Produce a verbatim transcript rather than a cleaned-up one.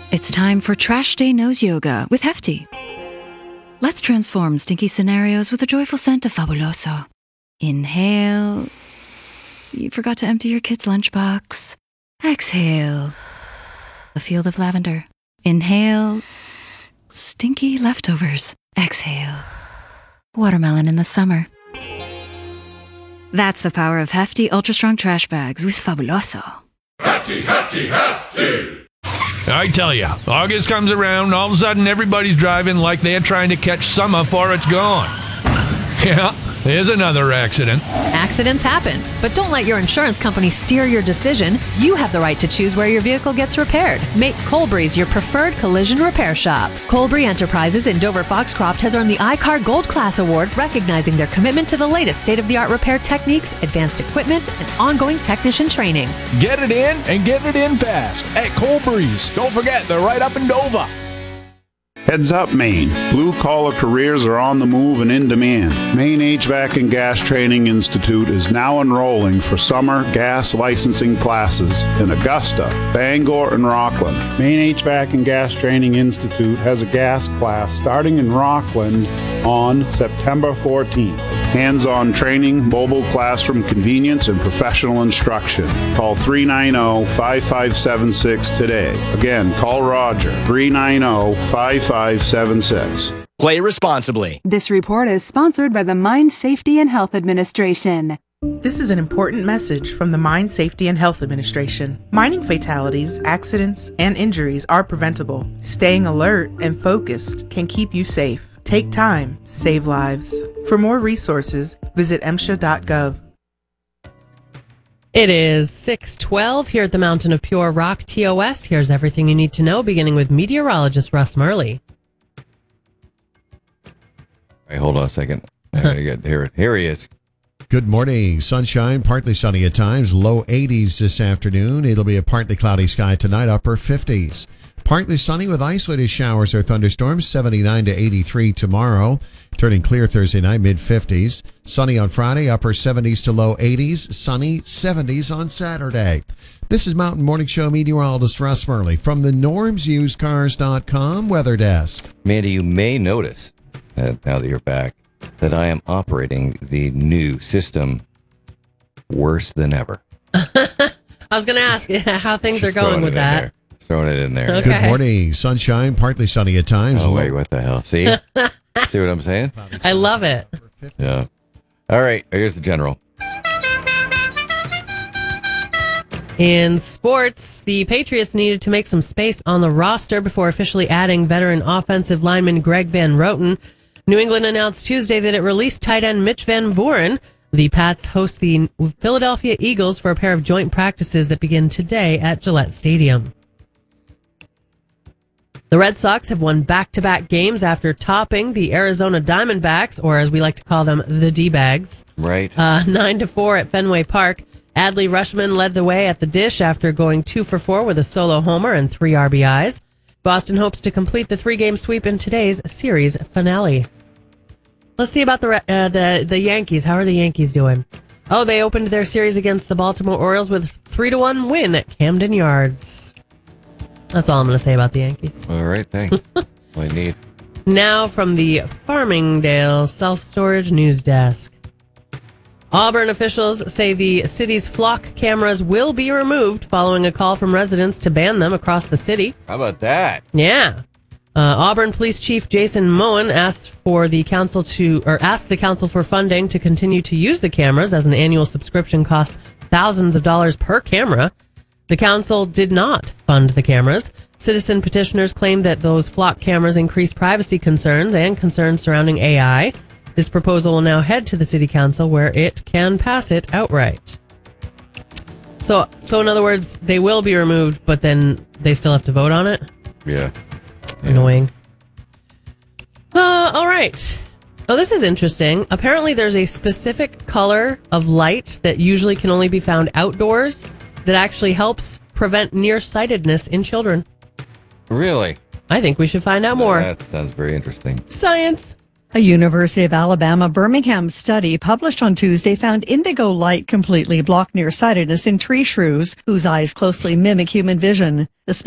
It's time for Trash Day Nose Yoga with Hefty. Let's transform stinky scenarios with a joyful scent of Fabuloso. Inhale. You forgot to empty your kid's lunchbox. Exhale. A field of lavender. Inhale. Stinky leftovers. Exhale. Watermelon in the summer. That's the power of Hefty Ultra Strong Trash Bags with Fabuloso. Hefty, hefty, hefty! I tell you, August comes around and all of a sudden everybody's driving like they're trying to catch summer before it's gone. Yeah, there's another accident. Accidents happen, but don't let your insurance company steer your decision. You have the right to choose where your vehicle gets repaired. Make Colbury's your preferred collision repair shop. Colbury Enterprises in Dover Foxcroft has earned the I C A R Gold Class Award, recognizing their commitment to the latest state-of-the-art repair techniques, advanced equipment, and ongoing technician training. Get it in and get it in fast at Colbury's. Don't forget, they're right up in Dover. Heads up, Maine. Blue-collar careers are on the move and in demand. Maine H V A C and Gas Training Institute is now enrolling for summer gas licensing classes in Augusta, Bangor, and Rockland. Maine H V A C and Gas Training Institute has a gas class starting in Rockland on September fourteenth. Hands-on training, mobile classroom convenience, and professional instruction. Call three nine zero, five five seven six today. Again, call Roger, three nine zero, five five seven six. Play responsibly. This report is sponsored by the Mine Safety and Health Administration. This is an important message from the Mine Safety and Health Administration. Mining fatalities, accidents, and injuries are preventable. Staying alert and focused can keep you safe. Take time, save lives. For more resources, visit M S H A dot gov. It is six twelve here at the Mountain of Pure Rock T O S. Here's everything you need to know, beginning with meteorologist Russ Murley. Hey, hold on a second. I gotta get here. Here he is. Good morning. Sunshine, partly sunny at times, low eighties this afternoon. It'll be a partly cloudy sky tonight, upper fifties. Partly sunny with isolated showers or thunderstorms, seventy-nine to eighty-three tomorrow. Turning clear Thursday night, mid-fifties. Sunny on Friday, upper seventies to low eighties. Sunny, seventies on Saturday. This is Mountain Morning Show meteorologist Russ Murley from the norms used cars dot com weather desk. Mandy, you may notice, uh, now that you're back, that I am operating the new system worse than ever. I was going to ask how things Just are going with that. There. Throwing it in there. Okay. Good morning. Sunshine, partly sunny at times. Oh, wait, what the hell? See? See what I'm saying? I love it. Yeah. All right, here's the general. In sports, the Patriots needed to make some space on the roster before officially adding veteran offensive lineman Greg Van Roten. New England announced Tuesday that it released tight end Mitch Van Voren. The Pats host the Philadelphia Eagles for a pair of joint practices that begin today at Gillette Stadium. The Red Sox have won back-to-back games after topping the Arizona Diamondbacks, or as we like to call them, the D-Bags. Right. Uh, nine to four at Fenway Park. Adley Rutschman led the way at the dish after going two for four with a solo homer and three R B Is. Boston hopes to complete the three-game sweep in today's series finale. Let's see about the uh, the the Yankees. How are the Yankees doing? Oh, they opened their series against the Baltimore Orioles with a three to one win at Camden Yards. That's all I'm going to say about the Yankees. All right, thanks. All I need. Now from the Farmingdale Self-Storage News Desk. Auburn officials say the city's flock cameras will be removed following a call from residents to ban them across the city. How about that? Yeah. Uh, Auburn Police Chief Jason Moen asked for the council to, or asked the council for funding to continue to use the cameras, as an annual subscription costs thousands of dollars per camera. The council did not fund the cameras. Citizen petitioners claim that those flock cameras increase privacy concerns and concerns surrounding A I. This proposal will now head to the city council, where it can pass it outright. So, so in other words, they will be removed, but then they still have to vote on it? Yeah. yeah. Annoying. Uh, all right. Oh, this is interesting. Apparently there's a specific color of light that usually can only be found outdoors that actually helps prevent nearsightedness in children. Really? I think we should find out more. That sounds very interesting. Science. A University of Alabama Birmingham study published on Tuesday found indigo light completely block nearsightedness in tree shrews, whose eyes closely mimic human vision. The